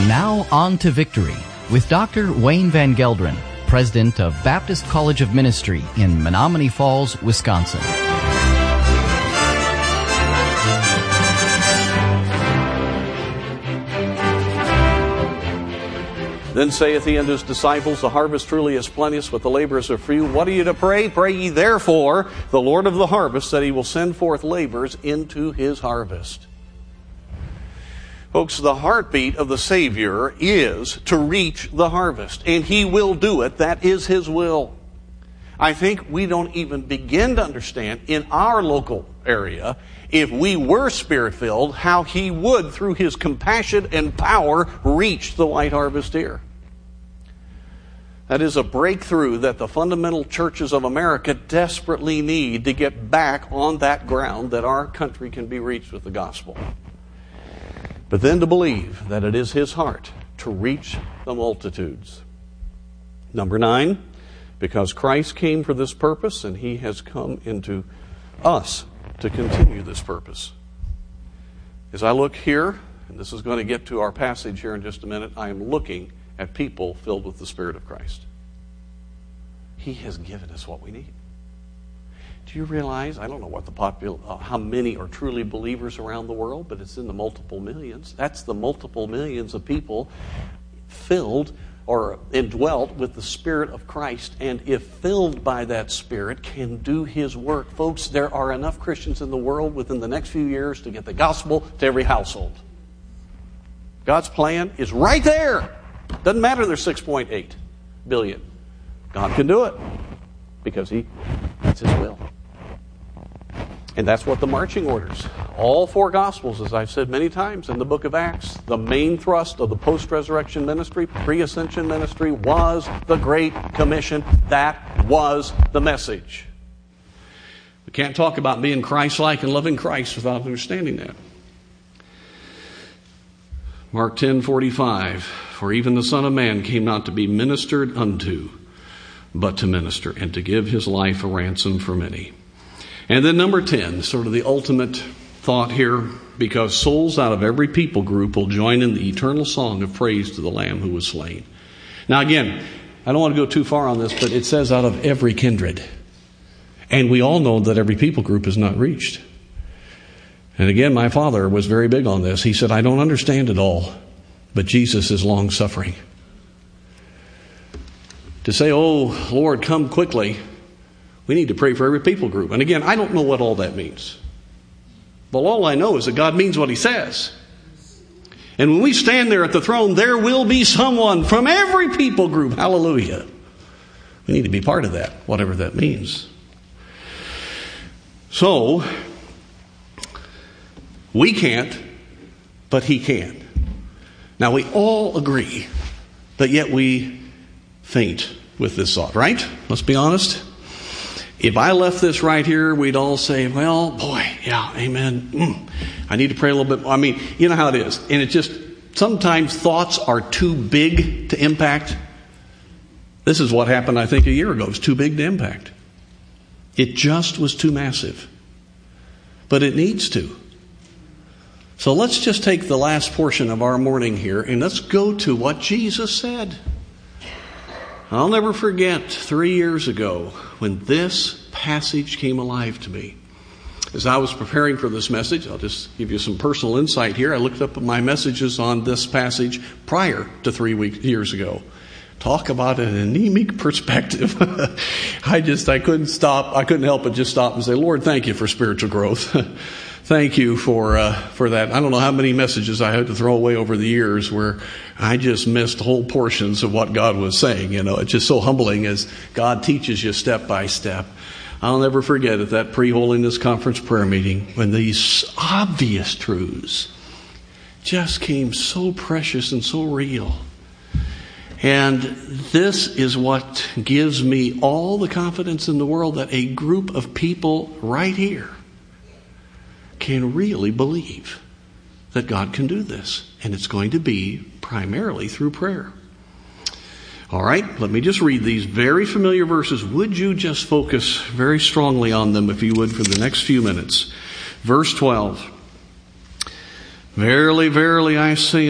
Now on to Victory with Dr. Wayne Van Gelderen, President of Baptist College of Ministry in Menomonee Falls, Wisconsin. Then saith he unto his disciples, the harvest truly is plenteous, but the laborers are few. What are you to pray? Pray ye therefore the Lord of the harvest, that he will send forth laborers into his harvest. Folks, the heartbeat of the Savior is to reach the harvest, and he will do it. That is his will. I think we don't even begin to understand in our local area, if we were Spirit-filled, how he would, through his compassion and power, reach the white harvest here. That is a breakthrough that the fundamental churches of America desperately need to get back on that ground that our country can be reached with the gospel. But then to believe that it is his heart to reach the multitudes. Number 9, because Christ came for this purpose and he has come into us to continue this purpose. As I look here, and this is going to get to our passage here in just a minute, I am looking at people filled with the Spirit of Christ. He has given us what we need. Do you realize, I don't know what how many are truly believers around the world, but it's in the multiple millions. That's the multiple millions of people filled or indwelt with the Spirit of Christ, and if filled by that Spirit, can do his work. Folks, there are enough Christians in the world within the next few years to get the gospel to every household. God's plan is right there. Doesn't matter there's 6.8 billion. God can do it because that's his will. And that's what the marching orders, all 4 Gospels, as I've said many times in the book of Acts, the main thrust of the post-resurrection ministry, pre-ascension ministry, was the Great Commission. That was the message. We can't talk about being Christ-like and loving Christ without understanding that. Mark 10:45, for even the Son of Man came not to be ministered unto, but to minister, and to give his life a ransom for many. And then number 10, sort of the ultimate thought here, because souls out of every people group will join in the eternal song of praise to the Lamb who was slain. Now again, I don't want to go too far on this, but it says out of every kindred. And we all know that every people group is not reached. And again, my father was very big on this. He said, I don't understand it all, but Jesus is long-suffering. To say, oh, Lord, come quickly, we need to pray for every people group. And again, I don't know what all that means. But all I know is that God means what he says. And when we stand there at the throne, there will be someone from every people group. Hallelujah. We need to be part of that, whatever that means. So, we can't, but he can. Now, we all agree, but yet we faint with this thought, right? Let's be honest. If I left this right here, we'd all say, well, boy, yeah, amen. I need to pray a little bit more. I mean, you know how it is. And it just, sometimes thoughts are too big to impact. This is what happened, I think, a year ago. It was too big to impact. It just was too massive. But it needs to. So let's just take the last portion of our morning here and let's go to what Jesus said. I'll never forget 3 years ago when this passage came alive to me. As I was preparing for this message, I'll just give you some personal insight here. I looked up my messages on this passage prior to 3 years ago. Talk about an anemic perspective. I couldn't help but just stop and say, Lord, thank you for spiritual growth. Thank you for that. I don't know how many messages I had to throw away over the years where I just missed whole portions of what God was saying. You know, it's just so humbling as God teaches you step by step. I'll never forget at that pre-holiness conference prayer meeting when these obvious truths just came so precious and so real. And this is what gives me all the confidence in the world that a group of people right here can really believe that God can do this. And it's going to be primarily through prayer. All right, let me just read these very familiar verses. Would you just focus very strongly on them, if you would, for the next few minutes? Verse 12. Verily, verily, I say